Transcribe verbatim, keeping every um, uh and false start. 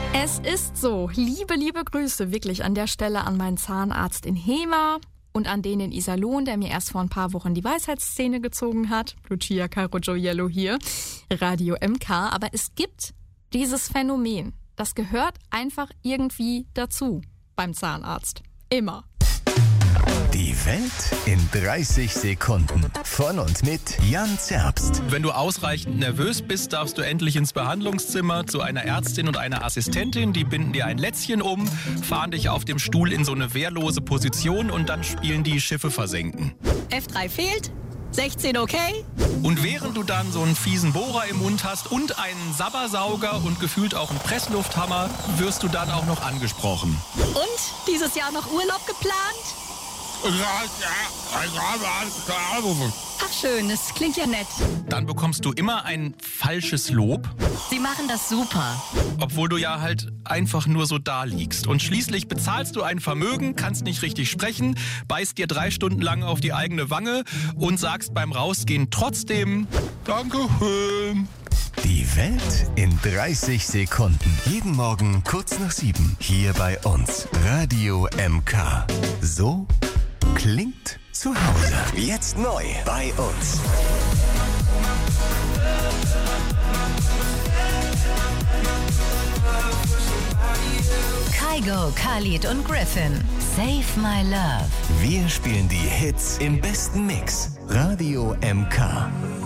Es ist so. Liebe, liebe Grüße wirklich an der Stelle an meinen Zahnarzt in Hema und an den in Iserlohn, der mir erst vor ein paar Wochen die Weisheitszähne gezogen hat. Lucia Carogioiello hier, Radio M K. Aber es gibt dieses Phänomen. Das gehört einfach irgendwie dazu beim Zahnarzt. Immer. Die Welt in dreißig Sekunden. Von und mit Jan Zerbst. Wenn du ausreichend nervös bist, darfst du endlich ins Behandlungszimmer zu einer Ärztin und einer Assistentin. Die binden dir ein Lätzchen um, fahren dich auf dem Stuhl in so eine wehrlose Position und dann spielen die Schiffe versenken. F drei fehlt, sechzehn okay. Und während du dann so einen fiesen Bohrer im Mund hast und einen Sabbersauger und gefühlt auch einen Presslufthammer, wirst du dann auch noch angesprochen. Und dieses Jahr noch Urlaub geplant? Ach schön, das klingt ja nett. Dann bekommst du immer ein falsches Lob, Sie machen das super. obwohl du ja halt einfach nur so da liegst. Und schließlich bezahlst du ein Vermögen, kannst nicht richtig sprechen, beißt dir drei Stunden lang auf die eigene Wange und sagst beim Rausgehen trotzdem Dankeschön. Die Welt in dreißig Sekunden. Jeden Morgen kurz nach sieben. Hier bei uns. Radio M K. So klingt zu Hause. Jetzt neu bei uns. Kygo, Khalid und Griffin. Save My Love. Wir spielen die Hits im besten Mix. Radio M K.